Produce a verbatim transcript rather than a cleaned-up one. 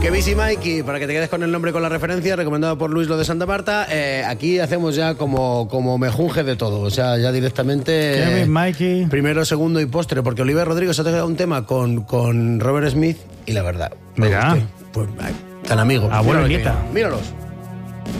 Que Busy Mikey, para que te quedes con el nombre y con la referencia, recomendado por Luis Lo de Santa Marta. Eh, aquí hacemos ya como, como mejunje de todo, o sea, ya directamente... Kevin, Mikey... Primero, segundo y postre, porque Oliver Rodrigo se ha tocado un tema con, con Robert Smith y la verdad, me Mira. gustó. Pues, ay, tan amigos. Abuelo Míralo y nieta. que- Míralos.